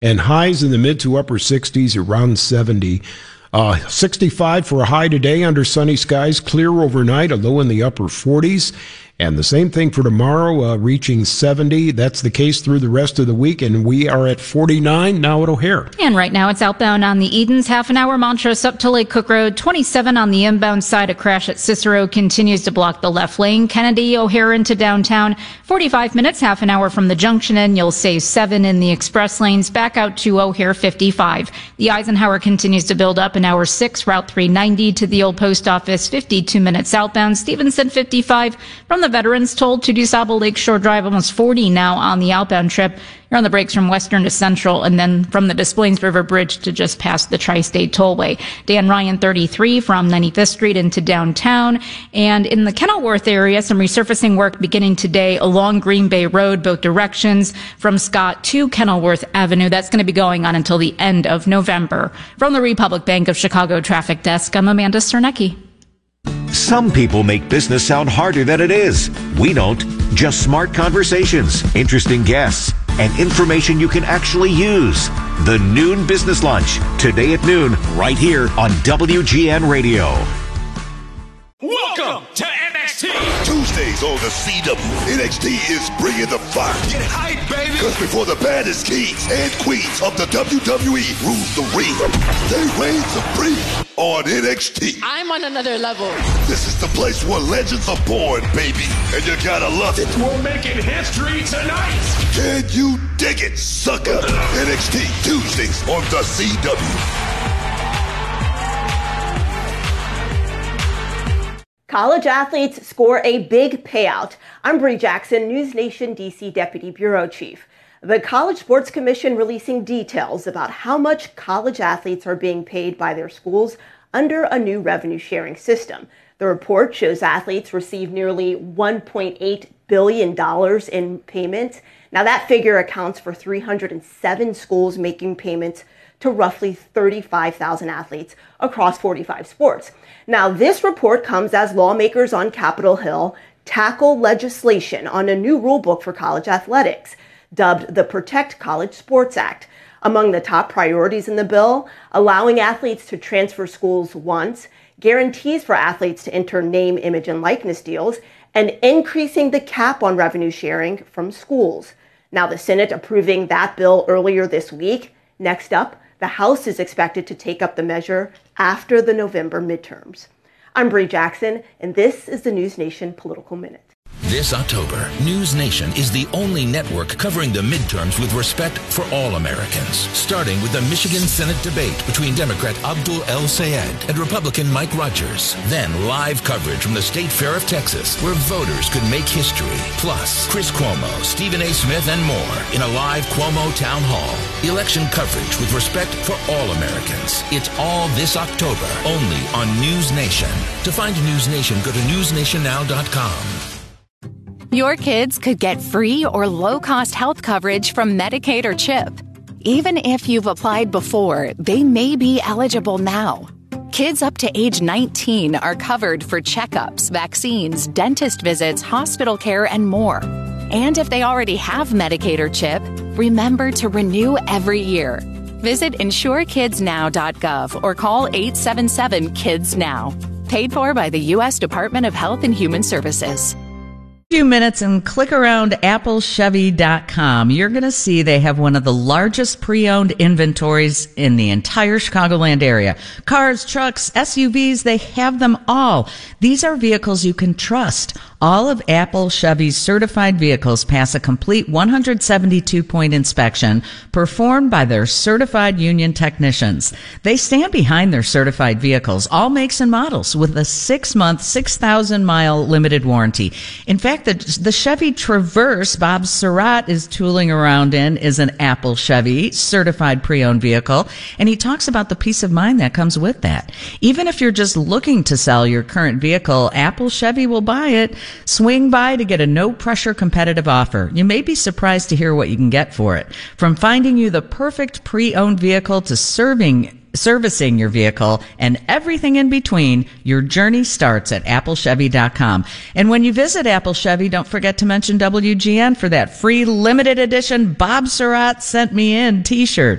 and highs in the mid to upper 60s, around 70. 65 for a high today under sunny skies, clear overnight, a low in the upper 40s. And the same thing for tomorrow, reaching 70. That's the case through the rest of the week, and we are at 49 now at O'Hare. And right now it's outbound on the Edens, half an hour Montrose up to Lake Cook Road. 27 on the inbound side. A crash at Cicero continues to block the left lane. Kennedy, O'Hare into downtown. 45 minutes, half an hour from the junction end. You'll save 7 in the express lanes. Back out to O'Hare 55. The Eisenhower continues to build up in hour 6. Route 390 to the old post office. 52 minutes southbound. Stevenson 55 from the Veterans Toll to DuSable Lakeshore Drive, almost 40 now on the outbound trip. You're on the brakes from Western to Central, and then from the Des Plaines River Bridge to just past the Tri-State Tollway. Dan Ryan 33 from 95th Street into downtown. And in the Kenilworth area, some resurfacing work beginning today along Green Bay Road, both directions from Scott to Kenilworth Avenue. That's going to be going on until the end of November. From the Republic Bank of Chicago Traffic Desk, I'm Amanda Cernecki. Some people make business sound harder than it is. We don't. Just smart conversations, interesting guests, and information you can actually use. The Noon Business Lunch, today at noon, right here on WGN Radio. Welcome to NXT. Tuesdays on the CW, NXT is bringing the fire. Get hype, baby. Because before the baddest kings and queens of the WWE rules the ring, they reign supreme on NXT. I'm on another level. This is the place where legends are born, baby. And you gotta love it. We're making history tonight. Can you dig it, sucker? NXT Tuesdays on the CW. College athletes score a big payout. I'm Bree Jackson, News Nation DC Deputy Bureau Chief. The College Sports Commission releasing details about how much college athletes are being paid by their schools under a new revenue sharing system. The report shows athletes receive nearly $1.8 billion in payments. Now that figure accounts for 307 schools making payments to roughly 35,000 athletes across 45 sports. Now, this report comes as lawmakers on Capitol Hill tackle legislation on a new rulebook for college athletics, dubbed the Protect College Sports Act. Among the top priorities in the bill, allowing athletes to transfer schools once, guarantees for athletes to enter name, image, and likeness deals, and increasing the cap on revenue sharing from schools. Now, the Senate approving that bill earlier this week. Next up, the House is expected to take up the measure after the November midterms. I'm Bree Jackson, and this is the News Nation Political Minute. This October, News Nation is the only network covering the midterms with respect for all Americans. Starting with the Michigan Senate debate between Democrat Abdul El-Sayed and Republican Mike Rogers. Then live coverage from the State Fair of Texas, where voters could make history. Plus, Chris Cuomo, Stephen A. Smith, and more in a live Cuomo Town Hall. Election coverage with respect for all Americans. It's all this October, only on News Nation. To find News Nation, go to newsnationnow.com. Your kids could get free or low-cost health coverage from Medicaid or CHIP. Even if you've applied before, they may be eligible now. Kids up to age 19 are covered for checkups, vaccines, dentist visits, hospital care, and more. And if they already have Medicaid or CHIP, remember to renew every year. Visit insurekidsnow.gov or call 877-KIDS-NOW. Paid for by the U.S. Department of Health and Human Services. Few minutes and click around applechevy.com. You're going to see they have one of the largest pre-owned inventories in the entire Chicagoland area. Cars, trucks, SUVs, they have them all. These are vehicles you can trust. All of Apple Chevy's certified vehicles pass a complete 172-point inspection performed by their certified union technicians. They stand behind their certified vehicles, all makes and models, with a 6-month, 6,000-mile limited warranty. In fact, the Chevy Traverse Bob Surratt is tooling around in is an Apple Chevy certified pre-owned vehicle, and he talks about the peace of mind that comes with that. Even if you're just looking to sell your current vehicle, Apple Chevy will buy it. Swing by to get a no-pressure competitive offer. You may be surprised to hear what you can get for it. From finding you the perfect pre-owned vehicle to serving servicing your vehicle, and everything in between, your journey starts at applechevy.com. And when you visit Apple Chevy, don't forget to mention WGN for that free limited edition Bob Surratt Sent Me In t-shirt.